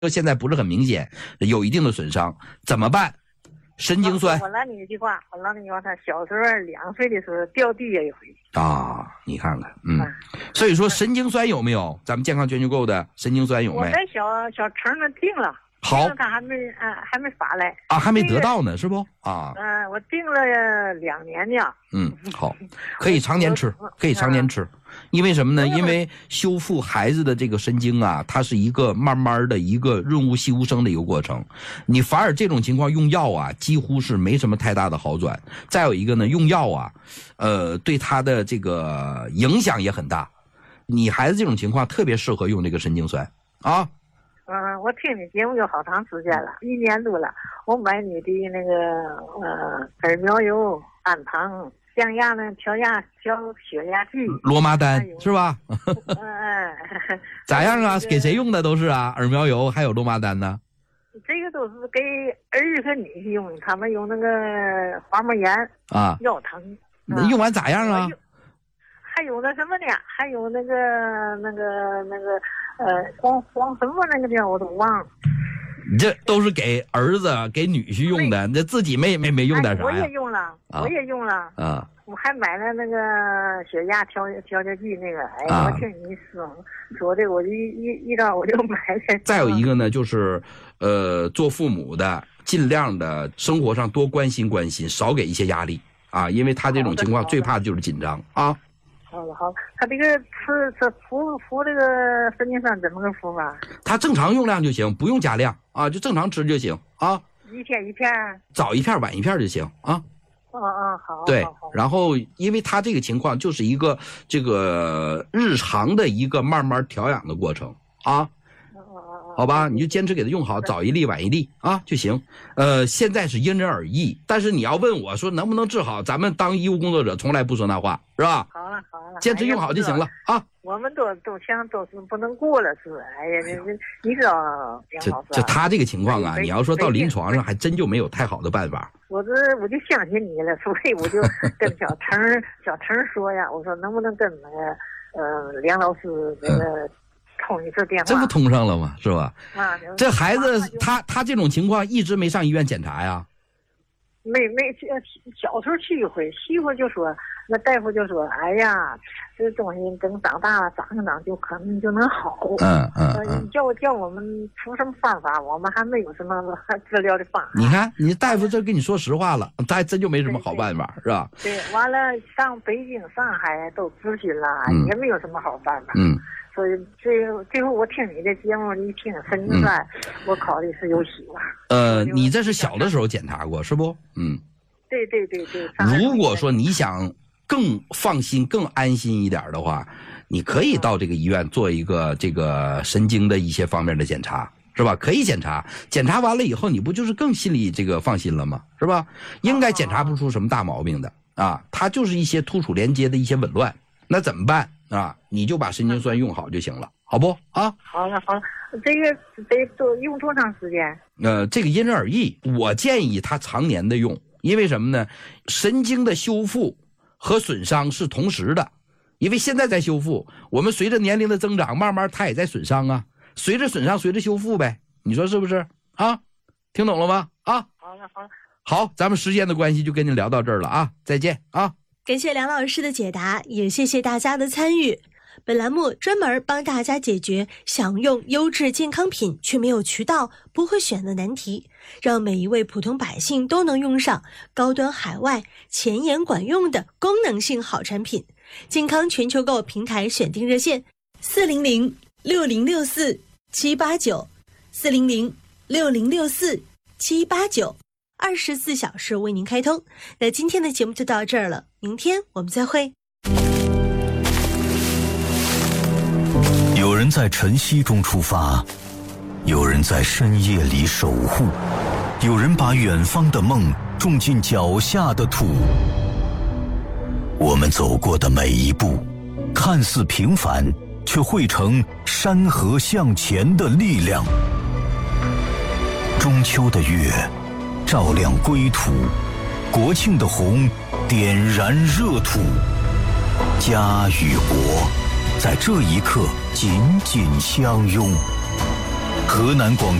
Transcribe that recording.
现在不是很明显，有一定的损伤，怎么办？神经酸。 我老你一句话，他小时候2岁的时候掉地下一回啊，你看看，所以说神经酸有没有？咱们健康全球购的神经酸有没？ 我在小城那定了。 好， 他还没发来啊，还没得到呢，是不啊？ 我定了2年呢。 好，可以常年吃，可以常年吃，因为什么呢？因为修复孩子的这个神经啊，它是一个慢慢的一个润物细无声的一个过程。你反而这种情况用药啊，几乎是没什么太大的好转。再有一个呢，用药啊，对他的这个影响也很大。你孩子这种情况特别适合用这个神经酸啊。 我听你节目有好长时间了，1年多了。我买你的那个耳苗油、氨糖、降压呢、调血压计、 罗麻丹是吧？咋样啊？给谁用的都是啊？耳苗油还有罗麻丹呢？ 这个都是给儿和女婿用，他们有那个滑膜炎啊、腰疼。 用完咋样啊？ 还有那什么呢？还有那个黄什么那个叫我都忘了。 你这都是给儿子给女婿用的，你这自己没用点啥呀？ 我也用了，啊。我还买了那个血压调节剂那个，我听你说的，我一到我就买了。 再有一个呢，就是做父母的尽量的生活上多关心，少给一些压力啊，因为他这种情况最怕的就是紧张啊。 好，他这个服这个神经酸怎么个服法？ 他正常用量就行，不用加量啊，就正常吃就行啊。 一天一片， 早一片晚一片就行啊。 好。 对，然后因为他这个情况就是一个这个日常的一个慢慢调养的过程啊。好吧，你就坚持给他用好，早一粒晚一粒啊就行。现在是因人而异，但是你要问我说能不能治好，咱们当医务工作者从来不说那话，是吧？ 好了， 坚持用好就行了啊。 我们都想都是不能过了是，哎呀，你知道梁老师。 就他这个情况啊，你要说到临床上还真就没有太好的办法。 我就相信你了，所以我就跟小陈说呀，我说能不能跟那个梁老师那个。通一次电话， 这不通上了吗？是吧？这孩子他这种情况一直没上医院检查呀？ 没，小时候去一回，媳妇就说，那大夫就说，哎呀，这东西等长大了，长就可能就能好。叫我们出什么方法，我们还没有什么治疗的方法。 你看，你大夫这跟你说实话了，他还真就没什么好办法，是吧？ 对，完了上北京、上海都咨询了，也没有什么好办法。所以最后我听你的节目一听神经酸，我考虑是有希望。 你这是小的时候检查过是不？ 对。 如果说你想更放心、更安心一点的话，你可以到这个医院做一个这个神经的一些方面的检查，是吧？可以检查完了以后，你不就是更心里这个放心了吗？是吧？应该检查不出什么大毛病的啊，它就是一些突触连接的一些紊乱，那怎么办？啊，你就把神经酸用好就行了，好不啊？ 好了，这个得多用多长时间？ 这个因人而异，我建议他常年的用，因为什么呢？神经的修复和损伤是同时的，因为现在在修复，我们随着年龄的增长，慢慢它也在损伤啊，随着损伤，随着修复呗，你说是不是啊？听懂了吗？啊，好，咱们时间的关系就跟您聊到这儿了啊，再见啊。 感谢梁老师的解答，也谢谢大家的参与。本栏目专门帮大家解决想用优质健康品却没有渠道、不会选的难题，让每一位普通百姓都能用上高端海外、前沿管用的功能性好产品。健康全球购平台选定热线400-6064-789 400-6064-789， 24小时为您开通。那今天的节目就到这儿了，明天我们再会。 有人在晨曦中出发，有人在深夜里守护，有人把远方的梦种进脚下的土。我们走过的每一步，看似平凡，却汇成山河向前的力量。中秋的月照亮归途，国庆的红点燃热土，家与国在这一刻紧紧相拥。 河南广